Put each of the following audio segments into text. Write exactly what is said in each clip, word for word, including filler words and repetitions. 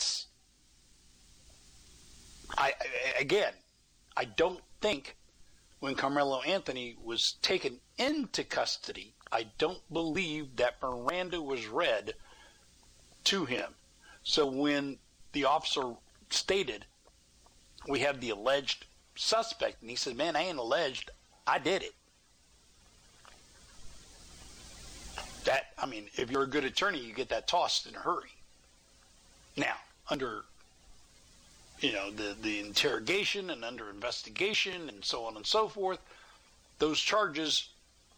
that's, I, I again, I don't think when Carmelo Anthony was taken into custody, I don't believe that Miranda was read to him. So when the officer stated, we have the alleged suspect, and he said, man, I ain't alleged, I did it. That, I mean, if you're a good attorney, you get that tossed in a hurry. Now, under, you know, the, the interrogation and under investigation and so on and so forth, those charges,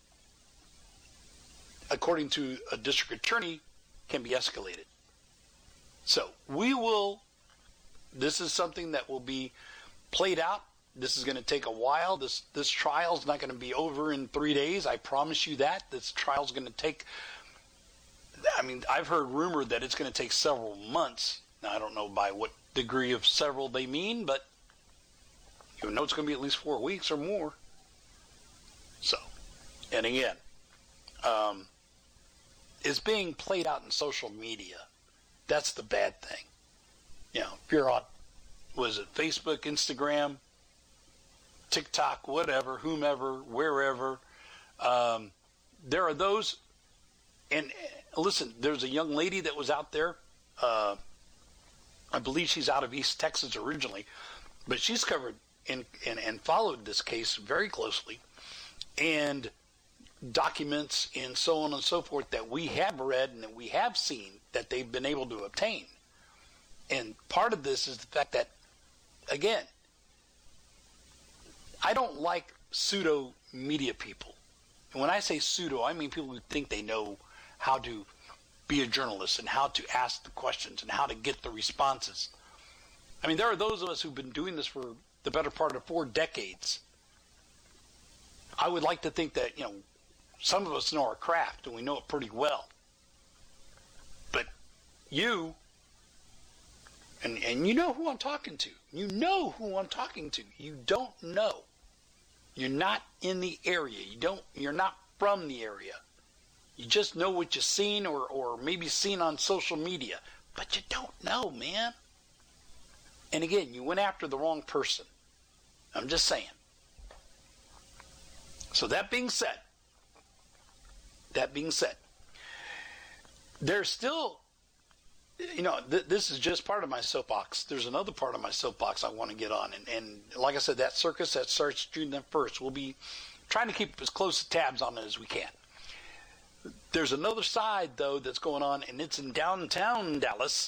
according to a district attorney, can be escalated. So we will, this is something that will be played out. This is going to take a while. This this trial is not going to be over in three days. I promise you that. This trial is going to take, I mean, I've heard rumor that it's going to take several months. Now, I don't know by what degree of several they mean, but you know it's going to be at least four weeks or more. So, and again, um, it's being played out in social media. That's the bad thing. You know, if you're on, was it Facebook, Instagram, TikTok, whatever, whomever, wherever, um, there are those, and listen, there's a young lady that was out there, uh, I believe she's out of East Texas originally, but she's covered and, and, and followed this case very closely, and documents and so on and so forth that we have read and that we have seen that they've been able to obtain. And part of this is the fact that, again, I don't like pseudo media people. And when I say pseudo, I mean people who think they know how to be a journalist and how to ask the questions and how to get the responses. I mean, there are those of us who've been doing this for the better part of four decades. I would like to think that, you know, some of us know our craft and we know it pretty well. But you, and, and you know who I'm talking to. You know who I'm talking to. You don't know. You're not in the area. You don't, you're not from the area. You just know what you've seen or, or maybe seen on social media. But you don't know, man. And again, you went after the wrong person. I'm just saying. So that being said, that being said, there's still, you know, th- this is just part of my soapbox. There's another part of my soapbox I want to get on. And, and like I said, that circus that starts June the first, we'll be trying to keep as close to tabs on it as we can. There's another side, though, that's going on, and it's in downtown Dallas.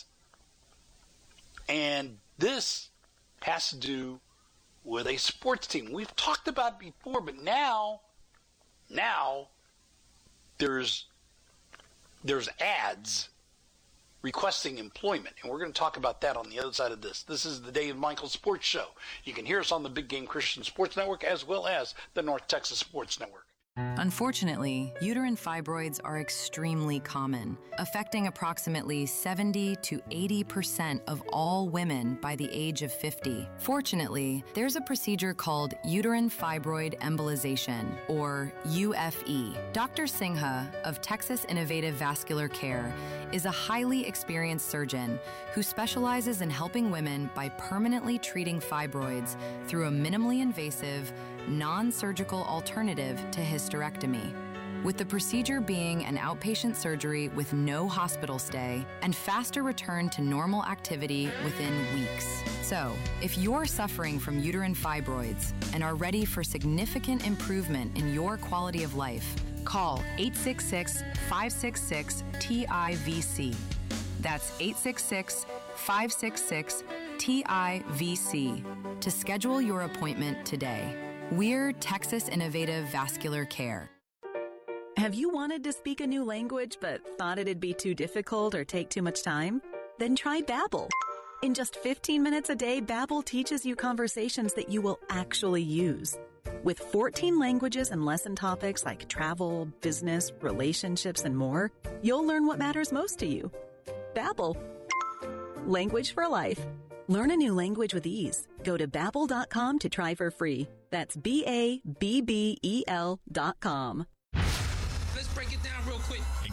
And this has to do with a sports team. We've talked about it before, but now, now, there's there's ads requesting employment, and we're going to talk about that on the other side of this. This is the Dave Michael Sports Show. You can hear us on the Big Game Christian Sports Network as well as the North Texas Sports Network. Unfortunately, uterine fibroids are extremely common, affecting approximately seventy to eighty percent of all women by the age of fifty. Fortunately, there's a procedure called uterine fibroid embolization, or U F E. Doctor Singha of Texas Innovative Vascular Care is a highly experienced surgeon who specializes in helping women by permanently treating fibroids through a minimally invasive, non-surgical alternative to hysterectomy, with the procedure being an outpatient surgery with no hospital stay and faster return to normal activity within weeks. So, if you're suffering from uterine fibroids and are ready for significant improvement in your quality of life, call eight six six, five six six, T I V C. That's eight six six, five six six, T I V C to schedule your appointment today. We're Texas Innovative Vascular Care. Have you wanted to speak a new language but thought it'd be too difficult or take too much time? Then try Babbel. In just fifteen minutes a day, Babbel teaches you conversations that you will actually use. With fourteen languages and lesson topics like travel, business, relationships, and more, you'll learn what matters most to you. Babbel. Language for life. Learn a new language with ease. Go to babbel dot com to try for free. That's B A B B E L dot com. Let's break it down real quick. In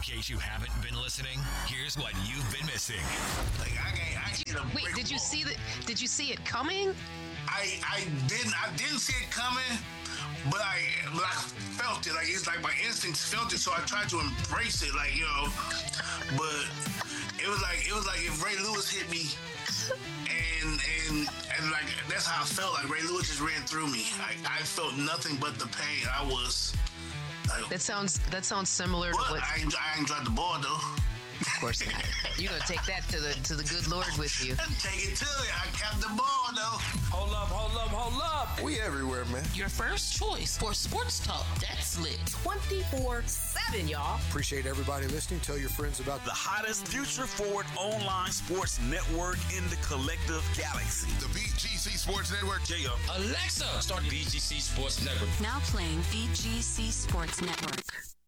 case you haven't been listening, here's what you've been missing. Like I can't, I did you, wait, did you see the, Did you see it coming? I I didn't I didn't see it coming, but I but I felt it. Like it's like my instincts felt it, so I tried to embrace it. Like you know, but it was like it was like if Ray Lewis hit me, and and and like that's how I felt. Like Ray Lewis just ran through me. I, I felt nothing but the pain. I was. Like, that sounds that sounds similar but to what. I ain't, I ain't dropped the ball though. Of course not. You're gonna take that to the to the good Lord with you. Take it to it. I kept the ball though. Hold up, hold up, hold up. We everywhere, man. Your first choice for sports talk. That's lit. twenty-four seven, y'all. Appreciate everybody listening. Tell your friends about the hottest future forward online sports network in the collective galaxy. The B G C Sports Network. J O. Alexa, start B G C Sports Network. Now playing B G C Sports Network.